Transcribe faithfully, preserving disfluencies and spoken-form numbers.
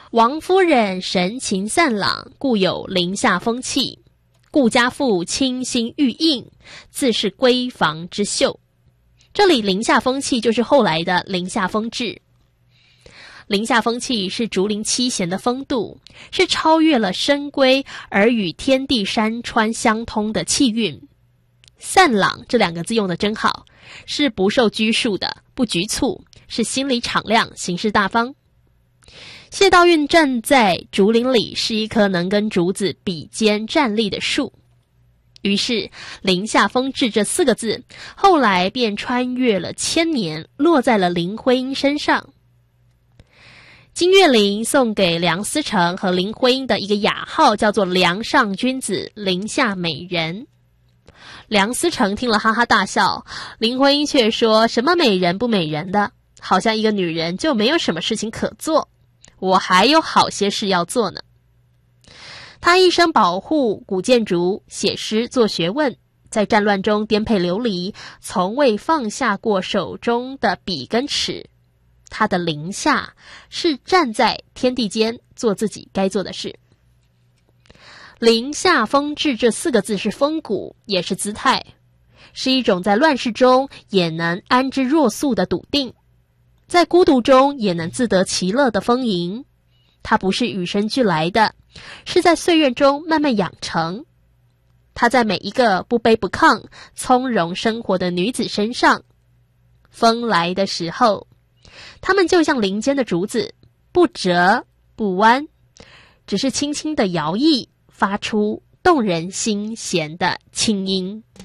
王夫人神情散朗，故有林下风气。顾家妇清心玉映，自是闺房之秀。这里林下风气就是后来的林下风致。林下风气是竹林七贤的风度，是超越了深闺而与天地山川相通的气韵。散朗这两个字用得真好，是不受拘束的，不局促，是心里敞亮，行事大方。谢道韫站在竹林里，是一棵能跟竹子比肩站立的树。于是林下风致这四个字后来便穿越了千年，落在了林徽因身上。金岳霖送给梁思成和林徽因的一个雅号叫做梁上君子，林下美人。梁思成听了哈哈大笑，林徽因却说什么美人不美人的，好像一个女人就没有什么事情可做，我还有好些事要做呢。他一生保护古建筑，写诗做学问，在战乱中颠沛流离，从未放下过手中的笔跟尺。他的林下是站在天地间做自己该做的事。林下风致这四个字是风骨，也是姿态，是一种在乱世中也能安之若素的笃定，在孤独中也能自得其乐的丰盈。它不是与生俱来的，是在岁月中慢慢养成。它在每一个不卑不亢、从容生活的女子身上。风来的时候，它们就像林间的竹子，不折不弯，只是轻轻的摇曳，发出动人心弦的清音。